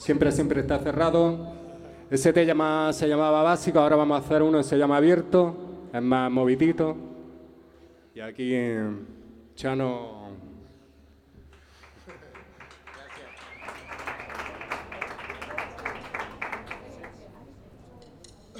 siempre está cerrado. Ese se llamaba básico, ahora vamos a hacer uno que se llama abierto, es más movidito. Y aquí Chano